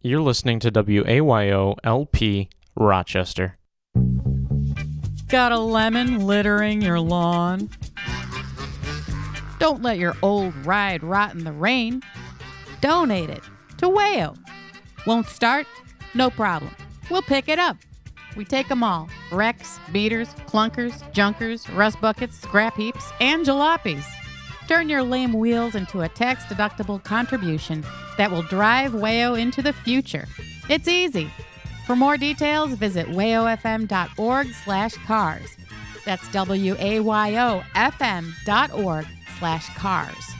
You're listening to WAYO LP Rochester. Got a lemon littering your lawn? Don't let your old ride rot in the rain. Donate it to WAYO. Won't start? No problem. We'll pick it up. We take them all. Wrecks, beaters, clunkers, junkers, rust buckets, scrap heaps, and jalopies. Turn your lame wheels into a tax-deductible contribution that will drive WAYO into the future. It's easy. For more details, visit wayofm.org/cars. That's WAYOFM.org/cars.